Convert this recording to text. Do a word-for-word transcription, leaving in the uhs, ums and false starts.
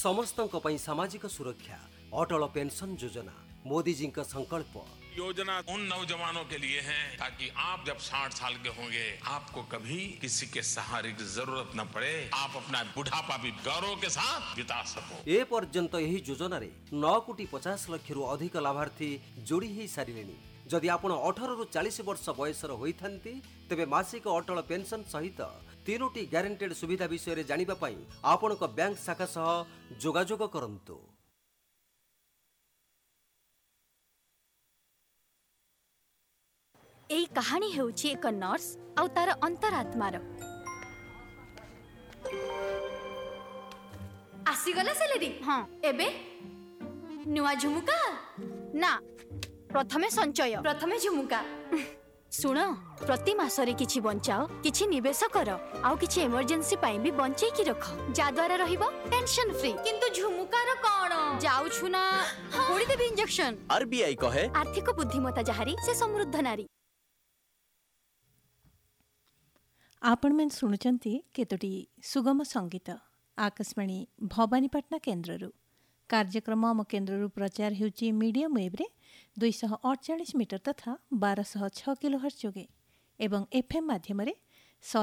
समस्तों पई सामाजिक सुरक्षा अटल पेंशन योजना मोदी जी का संकल्प। योजना उन नौजवानों के लिए है ताकि आप जब साठ साल के होंगे आपको कभी किसी के सहारे की जरूरत न पड़े, आप अपना बुढ़ापा भी गौरव के साथ बिता सको। ए पर्यंत यही योजना रे नौ कोटी पचास लाख रु अधिक लाभार्थी जोड़ी हो सारे। जदि आपण अठारह रु चालीस वर्ष बयसर होइथांती तेबे मासिक अटल पेंशन सहित तीनोटी ग्यारंटेड सुविधा विषय रे जानिबा पई आपणक बैंक शाखा सह जोगाजोग करंतु। एई कहानी हेउची एक नर्स आउ तार अंतरात्मार। आसी गला सैलरी। हाँ एबे नुआ झुमुका ना प्रथमे संचय प्रथमे झुमुका। सुन प्रति मासरे किछि बंचाओ किछि निवेश कर आउ किछि इमरजेंसी पाई भी बंचै की रख जा द्वारा रहिबो टेंशन फ्री। किंतु झुमुकार कोन जाउ छु ना गोड़ी देबी इंजेक्शन। आरबीआई कहे आर्थिक बुद्धिमत्ता जहारी से समृद्ध नारी। आपण में शुणुचंती केतोटी सुगम संगीत आकाशवाणी भवानीपाटना केन्द्ररू। कार्यक्रम आम केन्द्ररू प्रचार हेउची मीडियम वेव्रे दुईश अड़चाश मीटर तथा बारश छ किलोहर्ट्ज जोगे एवं एफएम माध्यम